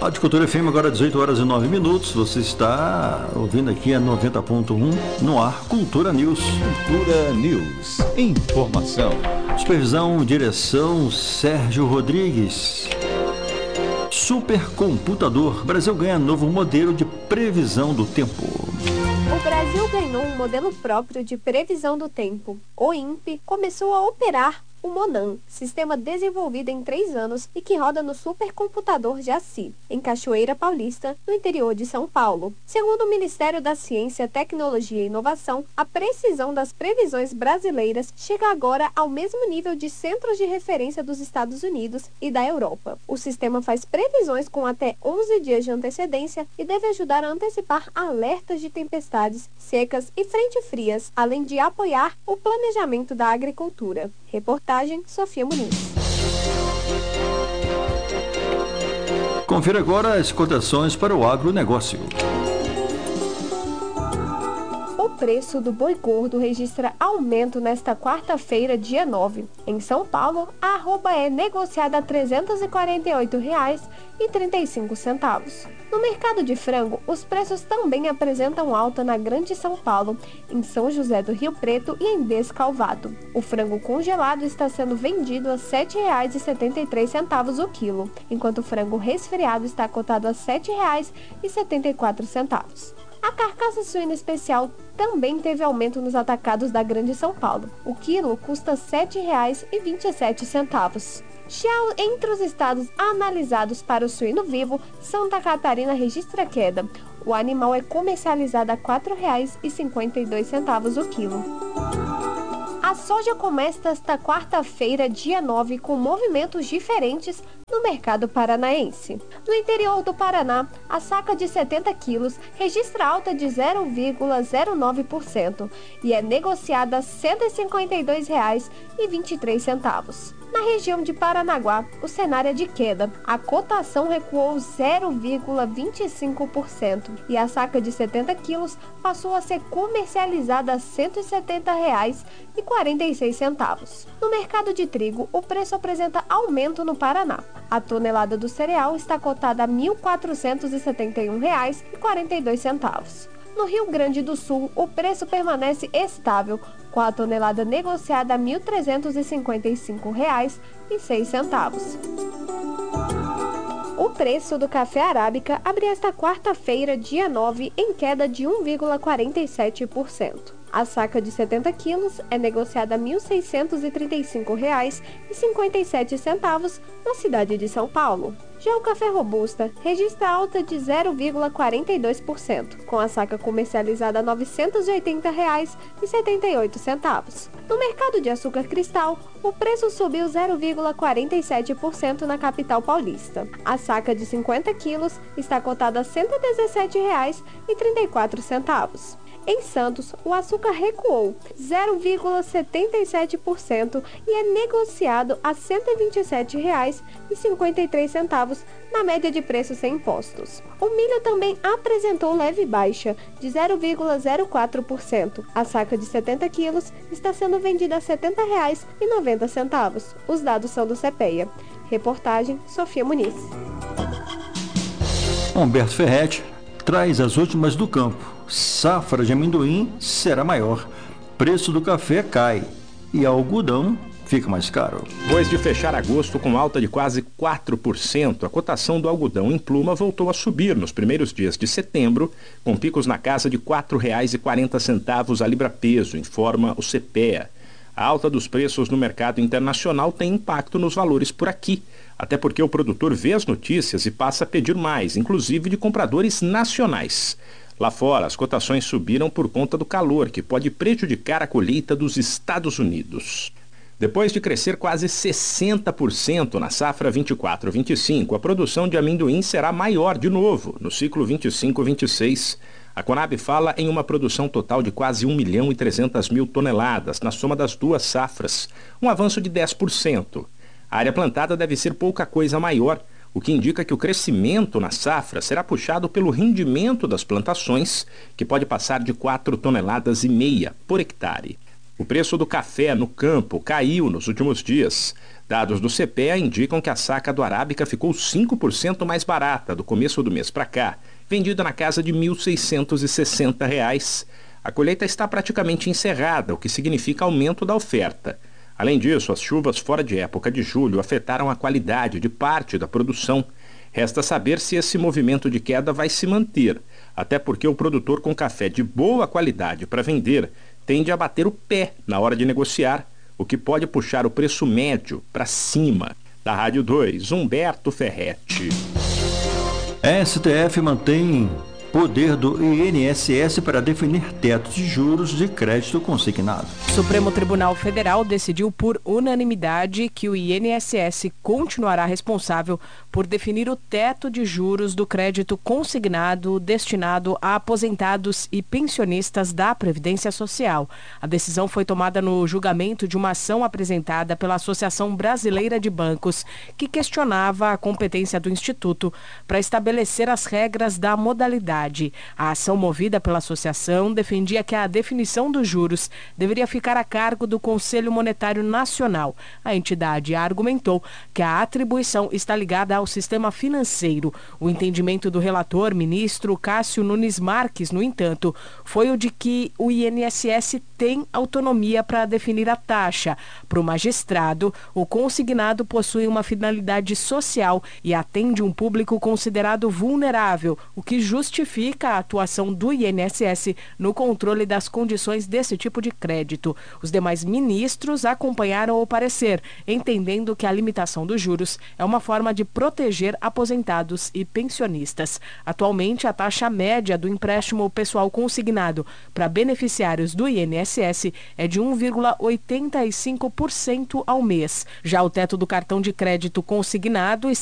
Rádio Cultura FM, agora 18 horas e 9 minutos. Você está ouvindo aqui a 90.1 no ar, Cultura News. Cultura News. Informação. Supervisão, direção, Sérgio Rodrigues. Supercomputador. Brasil ganha novo modelo de previsão do tempo. O Brasil ganhou um modelo próprio de previsão do tempo. O INPE começou a operar o MONAN, sistema desenvolvido em 3 anos e que roda no supercomputador Jaci, em Cachoeira Paulista, no interior de São Paulo. Segundo o Ministério da Ciência, Tecnologia e Inovação, a precisão das previsões brasileiras chega agora ao mesmo nível de centros de referência dos Estados Unidos e da Europa. O sistema faz previsões com até 11 dias de antecedência e deve ajudar a antecipar alertas de tempestades, secas e frentes frias, além de apoiar o planejamento da agricultura. Reportagem Sofia Muniz. Confira agora as cotações para o agronegócio. O preço do boi gordo registra aumento nesta quarta-feira, dia 9. Em São Paulo, a arroba é negociada a R$ 348,35. No mercado de frango, os preços também apresentam alta na Grande São Paulo, em São José do Rio Preto e em Descalvado. O frango congelado está sendo vendido a R$ 7,73 o quilo, enquanto o frango resfriado está cotado a R$ 7,74. A carcaça suína especial também teve aumento nos atacados da Grande São Paulo. O quilo custa R$ 7,27. Já entre os estados analisados para o suíno vivo, Santa Catarina registra queda. O animal é comercializado a R$ 4,52 o quilo. A soja começa esta quarta-feira, dia 9, com movimentos diferentes no mercado paranaense. No interior do Paraná, a saca de 70 quilos registra alta de 0,09% e é negociada a R$ 152,23. Na região de Paranaguá, o cenário é de queda. A cotação recuou 0,25% e a saca de 70 quilos passou a ser comercializada a R$ 170,46. No mercado de trigo, o preço apresenta aumento no Paraná. A tonelada do cereal está cotada a R$ 1.471,42. No Rio Grande do Sul, o preço permanece estável, com a tonelada negociada a R$ 1.355,06. O preço do café arábica abre esta quarta-feira, dia 9, em queda de 1,47%. A saca de 70 quilos é negociada a R$ 1.635,57 na cidade de São Paulo. Já o café robusta registra alta de 0,42%, com a saca comercializada a R$ 980,78. No mercado de açúcar cristal, o preço subiu 0,47% na capital paulista. A saca de 50 quilos está cotada a R$ 117,34. Em Santos, o açúcar recuou 0,77% e é negociado a R$ 127,53 na média de preço sem impostos. O milho também apresentou leve baixa de 0,04%. A saca de 70 quilos está sendo vendida a R$ 70,90. Os dados são do CPEA. Reportagem Sofia Muniz. Humberto Ferretti traz as últimas do campo. Safra de amendoim será maior, preço do café cai e algodão fica mais caro. Depois de fechar agosto com alta de quase 4%, a cotação do algodão em pluma voltou a subir nos primeiros dias de setembro, com picos na casa de R$ 4,40 a libra-peso, informa o CPEA. A alta dos preços no mercado internacional tem impacto nos valores por aqui, até porque o produtor vê as notícias e passa a pedir mais, inclusive de compradores nacionais. Lá fora, as cotações subiram por conta do calor, que pode prejudicar a colheita dos Estados Unidos. Depois de crescer quase 60% na safra 24-25, a produção de amendoim será maior de novo no ciclo 25-26. A Conab fala em uma produção total de quase 1.300.000 toneladas na soma das duas safras, um avanço de 10%. A área plantada deve ser pouca coisa maior, o que indica que o crescimento na safra será puxado pelo rendimento das plantações, que pode passar de 4,5 toneladas por hectare. O preço do café no campo caiu nos últimos dias. Dados do CPEA indicam que a saca do Arábica ficou 5% mais barata do começo do mês para cá, vendida na casa de R$ 1.660. A colheita está praticamente encerrada, o que significa aumento da oferta. Além disso, as chuvas fora de época de julho afetaram a qualidade de parte da produção. Resta saber se esse movimento de queda vai se manter, até porque o produtor com café de boa qualidade para vender tende a bater o pé na hora de negociar, o que pode puxar o preço médio para cima. Da Rádio 2, Humberto Ferretti. STF mantém poder do INSS para definir tetos de juros de crédito consignado. O Supremo Tribunal Federal decidiu por unanimidade que o INSS continuará responsável por definir o teto de juros do crédito consignado destinado a aposentados e pensionistas da Previdência Social. A decisão foi tomada no julgamento de uma ação apresentada pela Associação Brasileira de Bancos, que questionava a competência do Instituto para estabelecer as regras da modalidade. A ação movida pela associação defendia que a definição dos juros deveria ficar a cargo do Conselho Monetário Nacional. A entidade argumentou que a atribuição está ligada ao sistema financeiro. O entendimento do relator, ministro Cássio Nunes Marques, no entanto, foi o de que o INSS tem autonomia para definir a taxa. Para o magistrado, o consignado possui uma finalidade social e atende um público considerado vulnerável, o que justifica a atuação do INSS no controle das condições desse tipo de crédito. Os demais ministros acompanharam o parecer, entendendo que a limitação dos juros é uma forma de proteger aposentados e pensionistas. Atualmente, a taxa média do empréstimo pessoal consignado para beneficiários do INSS é de 1,85% ao mês. Já o teto do cartão de crédito consignado